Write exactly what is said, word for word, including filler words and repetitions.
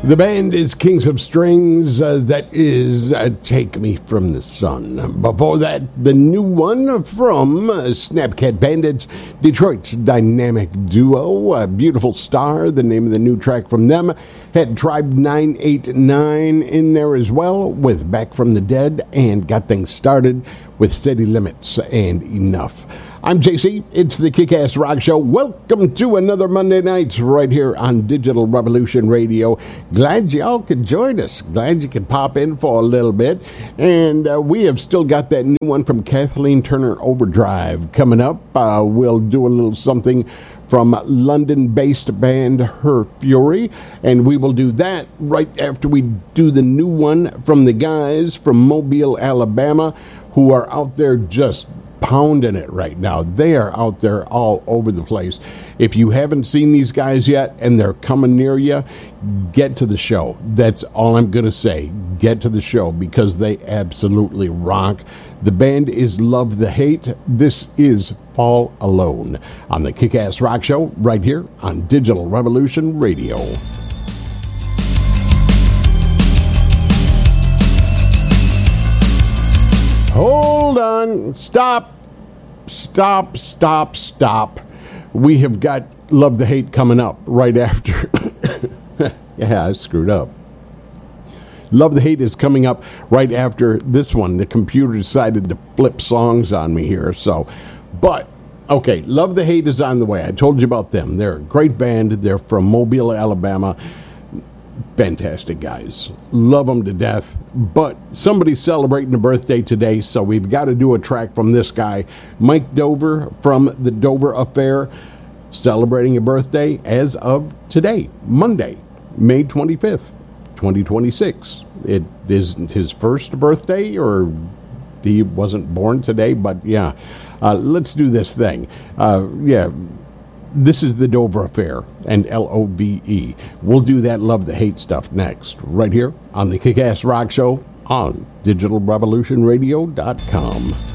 The band is Kings of Strings. Uh, that is uh, Take Me From the Sun. Before that, the new one from uh, Snapcat Bandits, Detroit's dynamic duo, uh, Beautiful Star, the name of the new track from them. Had Tribe nine eight nine in there as well with Back from the Dead, and got things started with City Limits and Enough. I'm J C. It's the Kick-Ass Rock Show. Welcome to another Monday night right here on Digital Revolution Radio. Glad y'all could join us. Glad you could pop in for a little bit. And uh, we have still got that new one from Kathleen Turner Overdrive coming up. Uh, we'll do a little something from London-based band Her Fury, and we will do that right after we do the new one from the guys from Mobile, Alabama, who are out there just pounding it right now. They are out there all over the place. If you haven't seen these guys yet and they're coming near you, get to the show. That's all I'm going to say. Get to the show because they absolutely rock. The band is Love the Hate. This is Fall Alone on the Kick-Ass Rock Show right here on Digital Revolution Radio. Hold on. Stop. Stop, stop, stop. We have got Love the Hate coming up right after. Yeah, I screwed up. Love the Hate is coming up right after this one. The computer decided to flip songs on me here. So, but, okay, Love the Hate is on the way. I told you about them. They're a great band. They're from Mobile, Alabama. Fantastic guys. Love them to death. But somebody's celebrating a birthday today, so we've got to do a track from this guy, Mike Dover from the Dover Affair, celebrating a birthday as of today, Monday, May twenty-fifth, twenty twenty-six. It isn't his first birthday, or he wasn't born today, but yeah. Uh, let's do this thing. Uh, yeah. This is the Dover Affair and L O V E. We'll do that Love the Hate stuff next, right here on the Kick-Ass Rock Show on digital revolution radio dot com.